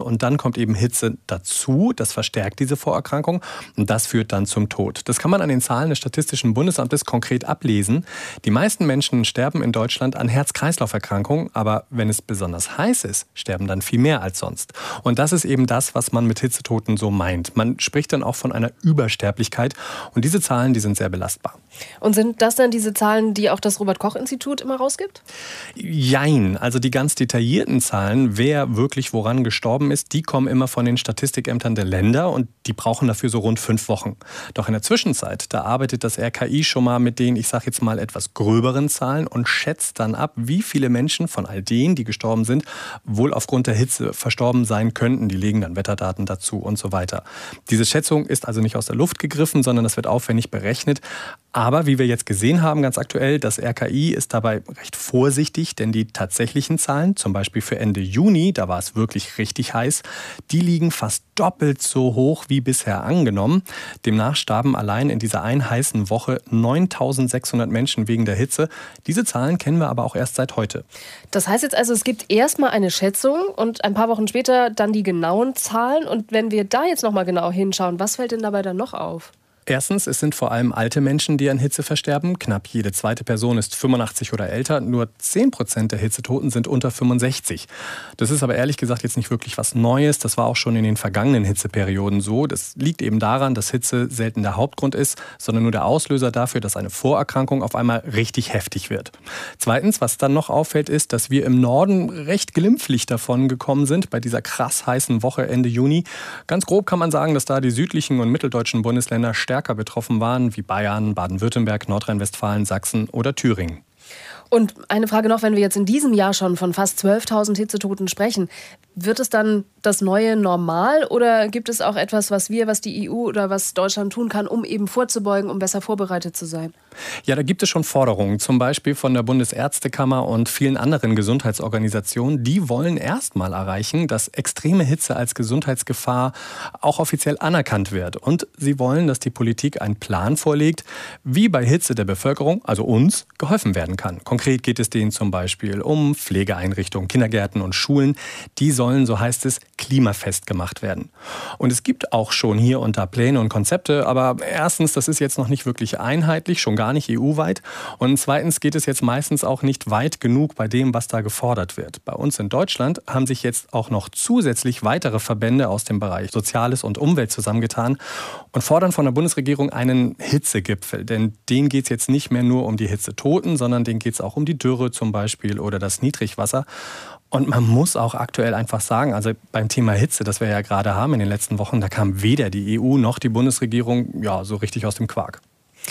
und dann kommt eben Hitze dazu. Das verstärkt diese Vorerkrankung und das führt dann zum Tod. Das kann man an den Zahlen des Statistischen Bundesamtes konkret ablesen. Die meisten Menschen sterben in Deutschland an Herz-Kreislauf-Erkrankungen, aber wenn es besonders heiß ist, sterben dann viel mehr als sonst. Und das ist eben das, was man mit Hitzetoten so meint. Man spricht dann auch von einer Übersterblichkeit und diese Zahlen, die sind sehr belastbar. Und sind das dann diese Zahlen, die auch das Robert-Koch-Institut immer rausgibt? Jein, also die ganz detaillierten Zahlen, wer wirklich woran gestorben ist, die kommen immer von den Statistikämtern der Länder und die brauchen dafür so rund 5 Wochen. Doch in der Zwischenzeit, da arbeitet das RKI schon mal mit den, ich sage jetzt mal, etwas gröberen Zahlen und schätzt dann ab, wie viele Menschen von all denen, die gestorben sind, wohl aufgrund der Hitze verstorben sein könnten. Die legen dann Wetterdaten dazu und so weiter. Diese Schätzung ist also nicht aus der Luft gegriffen, sondern das wird aufwendig berechnet. Aber wie wir jetzt gesehen haben, ganz aktuell, das RKI ist dabei recht vorsichtig, denn die tatsächlichen Zahlen, zum Beispiel für Ende Juni, da war es wirklich richtig heiß, die liegen fast doppelt so hoch wie bisher angenommen. Demnach starben allein in dieser einen heißen Woche 9.600 Menschen wegen der Hitze. Diese Zahlen kennen wir aber auch erst seit heute. Das heißt jetzt also, es gibt erstmal eine Schätzung und ein paar Wochen später dann die genauen Zahlen. Und wenn wir da jetzt nochmal genau hinschauen, was fällt denn dabei dann noch auf? Erstens, es sind vor allem alte Menschen, die an Hitze versterben. Knapp jede zweite Person ist 85 oder älter. Nur 10% der Hitzetoten sind unter 65. Das ist aber ehrlich gesagt jetzt nicht wirklich was Neues. Das war auch schon in den vergangenen Hitzeperioden so. Das liegt eben daran, dass Hitze selten der Hauptgrund ist, sondern nur der Auslöser dafür, dass eine Vorerkrankung auf einmal richtig heftig wird. Zweitens, was dann noch auffällt, ist, dass wir im Norden recht glimpflich davon gekommen sind bei dieser krass heißen Woche Ende Juni. Ganz grob kann man sagen, dass da die südlichen und mitteldeutschen Bundesländer stärker betroffen waren, wie Bayern, Baden-Württemberg, Nordrhein-Westfalen, Sachsen oder Thüringen. Und eine Frage noch, wenn wir jetzt in diesem Jahr schon von fast 12.000 Hitzetoten sprechen, wird es dann das neue Normal oder gibt es auch etwas, was die EU oder was Deutschland tun kann, um eben vorzubeugen, um besser vorbereitet zu sein? Ja, da gibt es schon Forderungen, zum Beispiel von der Bundesärztekammer und vielen anderen Gesundheitsorganisationen. Die wollen erstmal erreichen, dass extreme Hitze als Gesundheitsgefahr auch offiziell anerkannt wird. Und sie wollen, dass die Politik einen Plan vorlegt, wie bei Hitze der Bevölkerung, also uns, geholfen werden kann. Konkret geht es denen zum Beispiel um Pflegeeinrichtungen, Kindergärten und Schulen. Die sollen, so heißt es, klimafest gemacht werden. Und es gibt auch schon hier und da Pläne und Konzepte, aber erstens, das ist jetzt noch nicht wirklich einheitlich, schon gar nicht EU-weit. Und zweitens geht es jetzt meistens auch nicht weit genug bei dem, was da gefordert wird. Bei uns in Deutschland haben sich jetzt auch noch zusätzlich weitere Verbände aus dem Bereich Soziales und Umwelt zusammengetan und fordern von der Bundesregierung einen Hitzegipfel. Denn denen geht es jetzt nicht mehr nur um die Hitzetoten, sondern denen geht es auch um die Dürre zum Beispiel oder das Niedrigwasser. Und man muss auch aktuell einfach sagen, also beim Thema Hitze, das wir ja gerade haben in den letzten Wochen, da kam weder die EU noch die Bundesregierung so richtig aus dem Quark.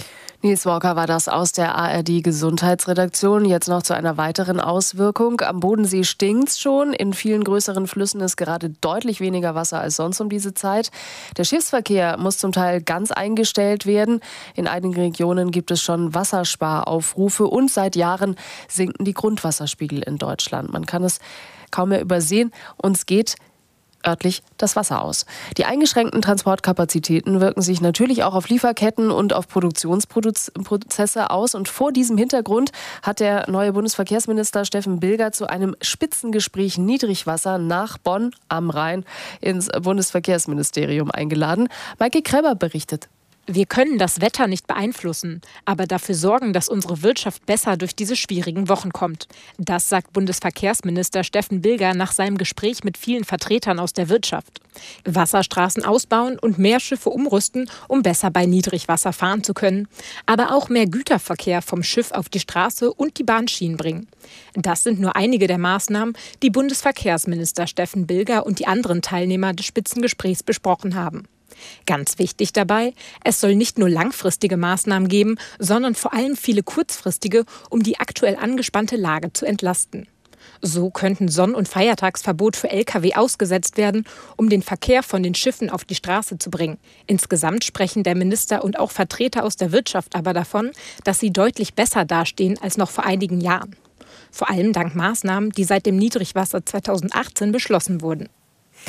Nils Walker war das aus der ARD-Gesundheitsredaktion. Jetzt noch zu einer weiteren Auswirkung. Am Bodensee stinkt's schon. In vielen größeren Flüssen ist gerade deutlich weniger Wasser als sonst um diese Zeit. Der Schiffsverkehr muss zum Teil ganz eingestellt werden. In einigen Regionen gibt es schon Wassersparaufrufe und seit Jahren sinken die Grundwasserspiegel in Deutschland. Man kann es kaum mehr übersehen. Uns geht örtlich das Wasser aus. Die eingeschränkten Transportkapazitäten wirken sich natürlich auch auf Lieferketten und auf Produktionsprozesse aus. Und vor diesem Hintergrund hat der neue Bundesverkehrsminister Steffen Bilger zu einem Spitzengespräch Niedrigwasser nach Bonn am Rhein ins Bundesverkehrsministerium eingeladen. Maike Kreber berichtet. Wir können das Wetter nicht beeinflussen, aber dafür sorgen, dass unsere Wirtschaft besser durch diese schwierigen Wochen kommt. Das sagt Bundesverkehrsminister Steffen Bilger nach seinem Gespräch mit vielen Vertretern aus der Wirtschaft. Wasserstraßen ausbauen und mehr Schiffe umrüsten, um besser bei Niedrigwasser fahren zu können. Aber auch mehr Güterverkehr vom Schiff auf die Straße und die Bahnschienen bringen. Das sind nur einige der Maßnahmen, die Bundesverkehrsminister Steffen Bilger und die anderen Teilnehmer des Spitzengesprächs besprochen haben. Ganz wichtig dabei, es soll nicht nur langfristige Maßnahmen geben, sondern vor allem viele kurzfristige, um die aktuell angespannte Lage zu entlasten. So könnten Sonn- und Feiertagsverbot für Lkw ausgesetzt werden, um den Verkehr von den Schiffen auf die Straße zu bringen. Insgesamt sprechen der Minister und auch Vertreter aus der Wirtschaft aber davon, dass sie deutlich besser dastehen als noch vor einigen Jahren. Vor allem dank Maßnahmen, die seit dem Niedrigwasser 2018 beschlossen wurden.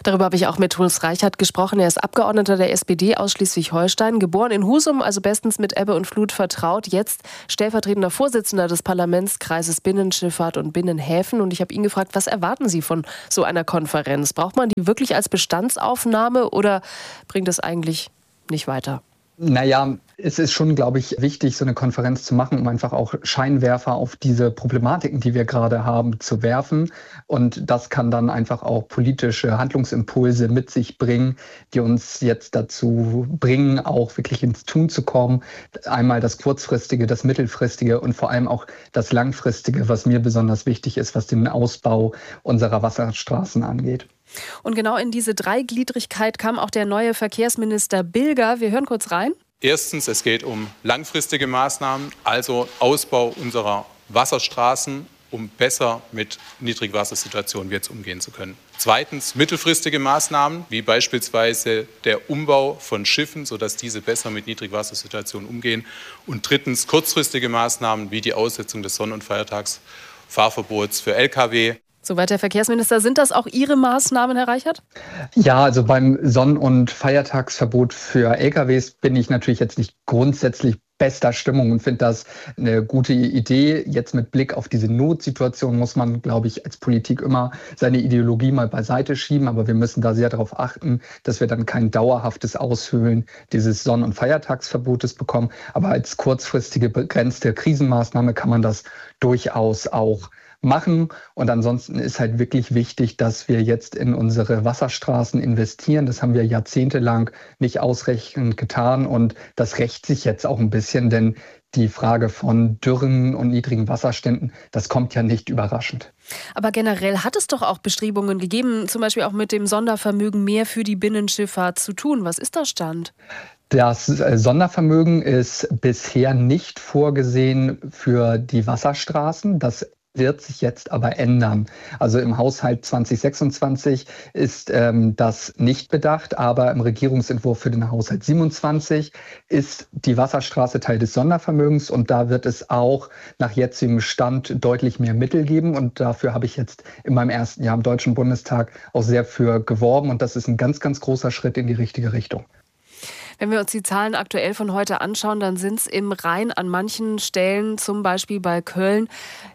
Darüber habe ich auch mit Thomas Reichert gesprochen. Er ist Abgeordneter der SPD aus Schleswig-Holstein, geboren in Husum, also bestens mit Ebbe und Flut vertraut. Jetzt stellvertretender Vorsitzender des Parlamentskreises Binnenschifffahrt und Binnenhäfen. Und ich habe ihn gefragt, was erwarten Sie von so einer Konferenz? Braucht man die wirklich als Bestandsaufnahme oder bringt es eigentlich nicht weiter? Naja, es ist schon, glaube ich, wichtig, so eine Konferenz zu machen, um einfach auch Scheinwerfer auf diese Problematiken, die wir gerade haben, zu werfen. Und das kann dann einfach auch politische Handlungsimpulse mit sich bringen, die uns jetzt dazu bringen, auch wirklich ins Tun zu kommen. Einmal das Kurzfristige, das Mittelfristige und vor allem auch das Langfristige, was mir besonders wichtig ist, was den Ausbau unserer Wasserstraßen angeht. Und genau in diese Dreigliedrigkeit kam auch der neue Verkehrsminister Bilger. Wir hören kurz rein. Erstens, es geht um langfristige Maßnahmen, also Ausbau unserer Wasserstraßen, um besser mit Niedrigwassersituationen jetzt umgehen zu können. Zweitens, mittelfristige Maßnahmen, wie beispielsweise der Umbau von Schiffen, sodass diese besser mit Niedrigwassersituationen umgehen. Und drittens, kurzfristige Maßnahmen, wie die Aussetzung des Sonn- und Feiertagsfahrverbots für Lkw. Soweit der Verkehrsminister. Sind das auch Ihre Maßnahmen, Herr Reichert? Ja, also beim Sonn- und Feiertagsverbot für LKWs bin ich natürlich jetzt nicht grundsätzlich bester Stimmung und finde das eine gute Idee. Jetzt mit Blick auf diese Notsituation muss man, glaube ich, als Politik immer seine Ideologie mal beiseite schieben. Aber wir müssen da sehr darauf achten, dass wir dann kein dauerhaftes Aushöhlen dieses Sonn- und Feiertagsverbotes bekommen. Aber als kurzfristige begrenzte Krisenmaßnahme kann man das durchaus auch machen. Und ansonsten ist halt wirklich wichtig, dass wir jetzt in unsere Wasserstraßen investieren. Das haben wir jahrzehntelang nicht ausreichend getan und das rächt sich jetzt auch ein bisschen, denn die Frage von Dürren und niedrigen Wasserständen, das kommt ja nicht überraschend. Aber generell hat es doch auch Bestrebungen gegeben, zum Beispiel auch mit dem Sondervermögen mehr für die Binnenschifffahrt zu tun. Was ist der Stand? Das Sondervermögen ist bisher nicht vorgesehen für die Wasserstraßen. Das wird sich jetzt aber ändern. Also im Haushalt 2026 ist das nicht bedacht, aber im Regierungsentwurf für den Haushalt 27 ist die Wasserstraße Teil des Sondervermögens und da wird es auch nach jetzigem Stand deutlich mehr Mittel geben und dafür habe ich jetzt in meinem ersten Jahr im Deutschen Bundestag auch sehr für geworben und das ist ein ganz, ganz großer Schritt in die richtige Richtung. Wenn wir uns die Zahlen aktuell von heute anschauen, dann sind es im Rhein an manchen Stellen, zum Beispiel bei Köln,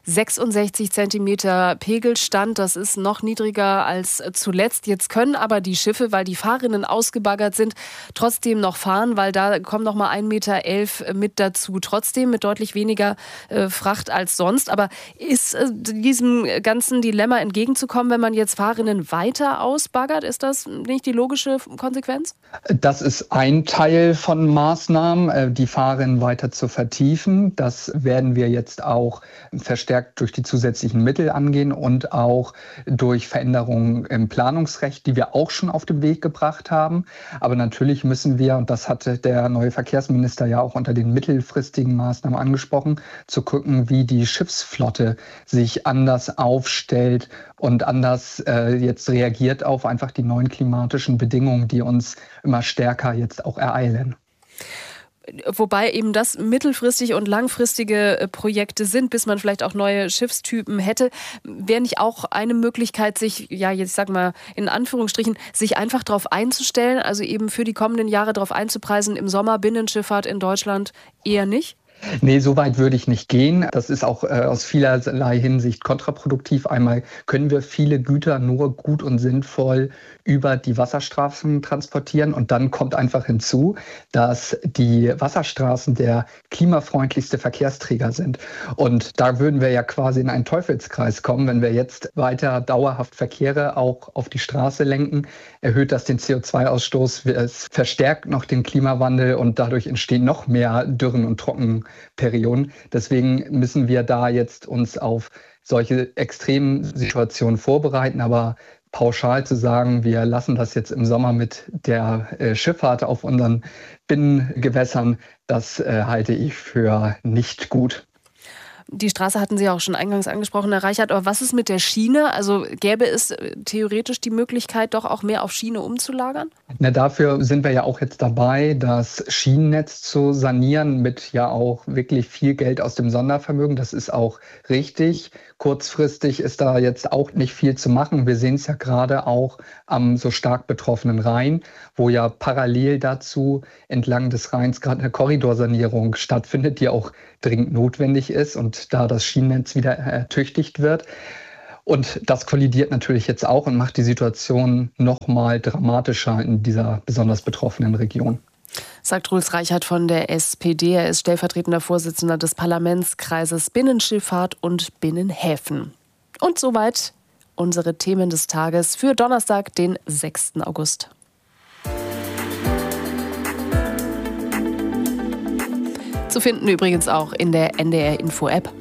66 Zentimeter Pegelstand. Das ist noch niedriger als zuletzt. Jetzt können aber die Schiffe, weil die Fahrrinnen ausgebaggert sind, trotzdem noch fahren, weil da kommen noch mal 1,11 Meter mit dazu. Trotzdem mit deutlich weniger Fracht als sonst. Aber ist diesem ganzen Dilemma entgegenzukommen, wenn man jetzt Fahrrinnen weiter ausbaggert? Ist das nicht die logische Konsequenz? Das ist ein Teil von Maßnahmen, die Fahrrinnen weiter zu vertiefen. Das werden wir jetzt auch verstärkt durch die zusätzlichen Mittel angehen und auch durch Veränderungen im Planungsrecht, die wir auch schon auf den Weg gebracht haben. Aber natürlich müssen wir, und das hatte der neue Verkehrsminister ja auch unter den mittelfristigen Maßnahmen angesprochen, zu gucken, wie die Schiffsflotte sich anders aufstellt und anders jetzt reagiert auf einfach die neuen klimatischen Bedingungen, die uns immer stärker jetzt auch ereilen. Wobei eben das mittelfristige und langfristige Projekte sind, bis man vielleicht auch neue Schiffstypen hätte. Wäre nicht auch eine Möglichkeit, sich, ja, jetzt sag mal in Anführungsstrichen, sich einfach darauf einzustellen, also eben für die kommenden Jahre darauf einzupreisen, im Sommer Binnenschifffahrt in Deutschland eher nicht? Nee, so weit würde ich nicht gehen. Das ist auch aus vielerlei Hinsicht kontraproduktiv. Einmal können wir viele Güter nur gut und sinnvoll über die Wasserstraßen transportieren. Und dann kommt einfach hinzu, dass die Wasserstraßen der klimafreundlichste Verkehrsträger sind. Und da würden wir ja quasi in einen Teufelskreis kommen. Wenn wir jetzt weiter dauerhaft Verkehre auch auf die Straße lenken, erhöht das den CO2-Ausstoß. Es verstärkt noch den Klimawandel und dadurch entstehen noch mehr Dürren und Trockenperioden. Deswegen müssen wir da jetzt uns auf solche extremen Situationen vorbereiten. Aber pauschal zu sagen, wir lassen das jetzt im Sommer mit der Schifffahrt auf unseren Binnengewässern, das halte ich für nicht gut. Die Straße hatten Sie auch schon eingangs angesprochen, Herr Reichert. Aber was ist mit der Schiene? Also gäbe es theoretisch die Möglichkeit, doch auch mehr auf Schiene umzulagern? Na, dafür sind wir ja auch jetzt dabei, das Schienennetz zu sanieren mit ja auch wirklich viel Geld aus dem Sondervermögen. Das ist auch richtig. Kurzfristig ist da jetzt auch nicht viel zu machen. Wir sehen es ja gerade auch am so stark betroffenen Rhein, wo ja parallel dazu entlang des Rheins gerade eine Korridorsanierung stattfindet, die auch dringend notwendig ist und da das Schienennetz wieder ertüchtigt wird. Und das kollidiert natürlich jetzt auch und macht die Situation noch mal dramatischer in dieser besonders betroffenen Region. Sagt Truls Reichert von der SPD. Er ist stellvertretender Vorsitzender des Parlamentskreises Binnenschifffahrt und Binnenhäfen. Und soweit unsere Themen des Tages für Donnerstag, den 6. August. Zu finden übrigens auch in der NDR Info App.